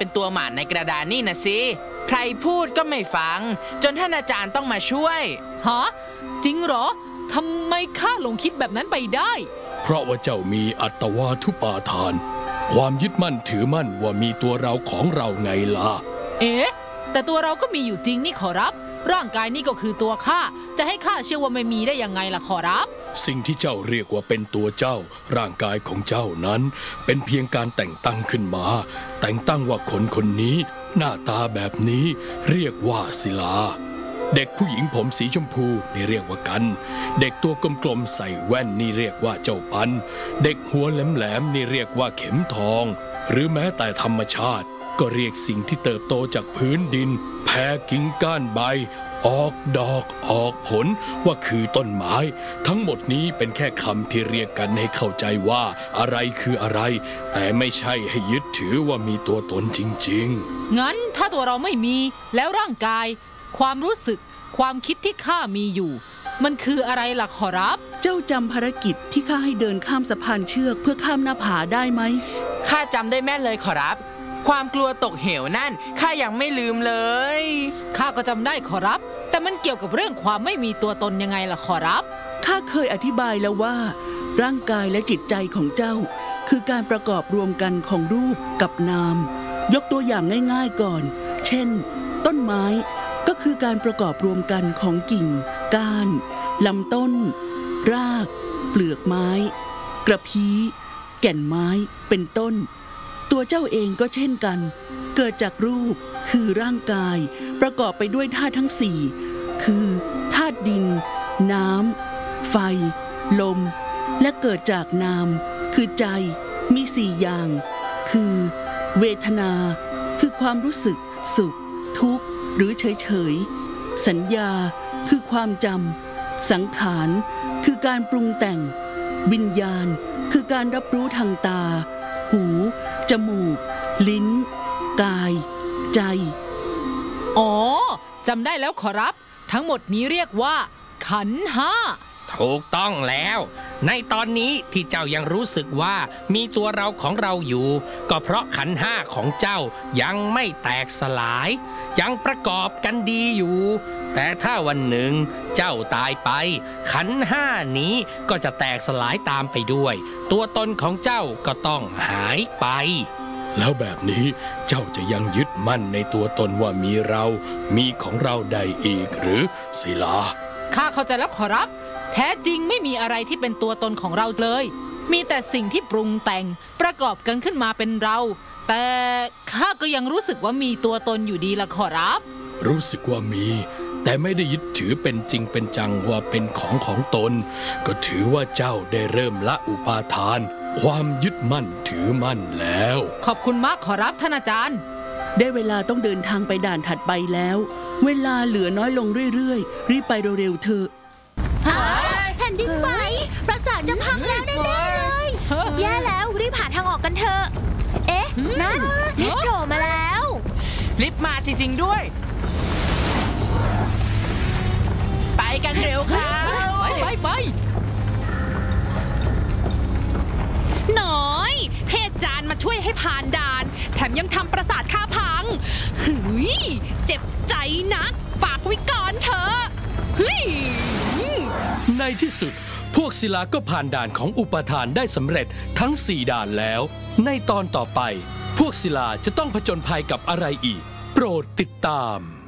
เป็นตัวหมาในกระดานนี่นะสิใครพูดก็ไม่ฟังจนท่านอาจารย์ต้องมาช่วยฮะจริงเหรอทำไมข้าหลงคิดแบบนั้นไปได้เพราะว่าเจ้ามีอัตวาทุปาทานความยึดมั่นถือมั่นว่ามีตัวเราของเราไงล่ะแต่ตัวเราก็มีอยู่จริงนี่ขอรับร่างกายนี่ก็คือตัวข้าจะให้ข้าเชื่อว่าไม่มีได้ยังไงล่ะขอรับสิ่งที่เจ้าเรียกว่าเป็นตัวเจ้าร่างกายของเจ้านั้นเป็นเพียงการแต่งตั้งขึ้นมาแต่งตั้งว่าคนคนนี้หน้าตาแบบนี้เรียกว่าศิลาเด็กผู้หญิงผมสีชมพูนี่เรียกว่ากันเด็กตัวกลมๆใส่แว่นนี่เรียกว่าเจ้าปันเด็กหัวแหลมๆนี่เรียกว่าเข็มทองหรือแม้แต่ธรรมชาติก็เรียกสิ่งที่เติบโตจากพื้นดินแผ่กิ่งก้านใบออกดอกออกผลว่าคือต้นไม้ทั้งหมดนี้เป็นแค่คำที่เรียกกันให้เข้าใจว่าอะไรคืออะไรแต่ไม่ใช่ให้ยึดถือว่ามีตัวตนจริงๆงั้นถ้าตัวเราไม่มีแล้วร่างกายความรู้สึกความคิดที่ข้ามีอยู่มันคืออะไรล่ะขอรับเจ้าจำภารกิจที่ข้าให้เดินข้ามสะพานเชือกเพื่อข้ามหน้าผาได้ไหมข้าจำได้แม่นเลยขอรับความกลัวตกเหวนั่นข้ายังไม่ลืมเลยข้าก็จำได้ขอรับแต่มันเกี่ยวกับเรื่องความไม่มีตัวตนยังไงล่ะขอรับข้าเคยอธิบายแล้วว่าร่างกายและจิตใจของเจ้าคือการประกอบรวมกันของรูปกับนามยกตัวอย่างง่ายๆก่อนเช่นต้นไม้ก็คือการประกอบรวมกันของกิ่งก้านลำต้นรากเปลือกไม้กระพี้แก่นไม้เป็นต้นตัวเจ้าเองก็เช่นกันเกิดจากรูปคือร่างกายประกอบไปด้วยธาตุทั้งสี่คือธาตุดินน้ำไฟลมและเกิดจากนามคือใจมีสี่อย่างคือเวทนาคือความรู้สึกสุขทุกข์หรือเฉยๆสัญญาคือความจำสังขารคือการปรุงแต่งวิญญาณคือการรับรู้ทางตาหูจมูกลิ้นกายใจอ๋อจำได้แล้วขอรับทั้งหมดนี้เรียกว่าขันธ์ห้าถูกต้องแล้วในตอนนี้ที่เจ้ายังรู้สึกว่ามีตัวเราของเราอยู่ก็เพราะขันธ์ห้าของเจ้ายังไม่แตกสลายยังประกอบกันดีอยู่แต่ถ้าวันหนึ่งเจ้าตายไปขันธ์ห้านี้ก็จะแตกสลายตามไปด้วยตัวตนของเจ้าก็ต้องหายไปแล้วแบบนี้เจ้าจะยังยึดมั่นในตัวตนว่ามีเรามีของเราได้อีกหรือศิลาข้าเข้าใจแล้วขอรับแท้จริงไม่มีอะไรที่เป็นตัวตนของเราเลยมีแต่สิ่งที่ปรุงแต่งประกอบกันขึ้นมาเป็นเราแต่ข้าก็ยังรู้สึกว่ามีตัวตนอยู่ดีละขอรับรู้สึกว่ามีแต่ไม่ได้ยึดถือเป็นจริงเป็นจังว่าเป็นของตนก็ถือว่าเจ้าได้เริ่มละอุปาทานความยึดมั่นถือมั่นแล้วขอบคุณมากขอรับท่านอาจารย์ได้เวลาต้องเดินทางไปด่านถัดไปแล้วเวลาเหลือน้อยลงเรื่อยๆรีบไปเร็วๆเถอะแผ่นดินไหวปราสาทจะพังแล้วแน่ๆเลยแย่แล้วรีบหาทางออกกันเถอะนั่นลิฟต์โผล่มาแล้วลิฟต์มาจริงๆด้วยไปกันเร็วค่ะไปหน่อยให้อาจารย์มาช่วยให้ผ่านด่านแถมยังทำปราสาทข้าพังเจ็บใจนักฝากไว้ก่อนเถอะในที่สุดพวกศิลาก็ผ่านด่านของอุปทานได้สำเร็จทั้ง4ด่านแล้วในตอนต่อไปพวกศิลาจะต้องผจญภัยกับอะไรอีกโปรดติดตาม